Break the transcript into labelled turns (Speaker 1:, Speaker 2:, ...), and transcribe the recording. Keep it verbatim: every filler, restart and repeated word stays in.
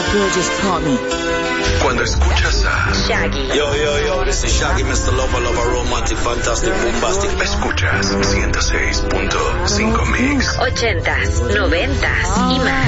Speaker 1: girl just caught me.
Speaker 2: Cuando escuchas a
Speaker 3: Shaggy.
Speaker 4: Yo, yo, yo, this is Shaggy, mister Lover, Lover, Romantic, Fantastic, Bombastic.
Speaker 2: escuchas ciento seis punto cinco Mix.
Speaker 3: Ochentas, noventas y más.